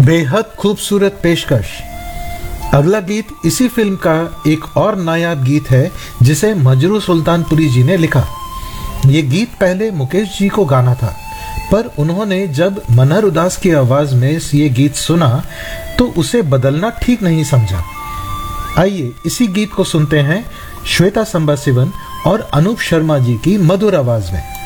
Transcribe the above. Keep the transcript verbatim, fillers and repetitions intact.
बेहद खूबसूरत पेशकश। अगला गीत इसी फिल्म का एक और नायाब गीत है जिसे मजरू सुल्तानपुरी जी ने लिखा। ये गीत पहले मुकेश जी को गाना था, पर उन्होंने जब मनहर उदास की आवाज में ये गीत सुना तो उसे बदलना ठीक नहीं समझा। आइए इसी गीत को सुनते हैं श्वेता संबाशिवन और अनूप शर्मा जी की मधुर आवाज में।